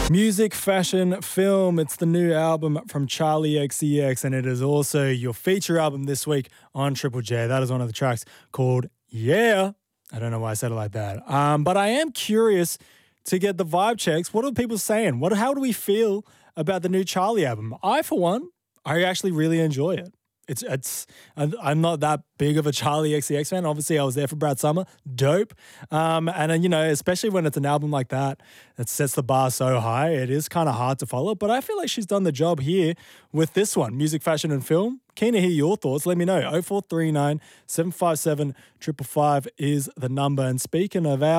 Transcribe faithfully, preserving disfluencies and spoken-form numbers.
Music, fashion, film. It's the new album from Charlie X C X, and it is also your feature album this week on Triple J. That is one of the tracks called Yeah. I don't know why I said it like that. Um, but I am curious to get the vibe checks. What are people saying? What? How do we feel about the new Charlie album? I, for one, I actually really enjoy it. It's it's. I'm not that big of a Charlie X C X fan. Obviously, I was there for Brad Summer. Dope. Um, and then, you know, especially when it's an album like that that sets the bar so high, it is kind of hard to follow. But I feel like she's done the job here with this one, music, fashion, and film. Keen to hear your thoughts. Let me know. oh four three nine, seven five seven, five five five is the number. And speaking of our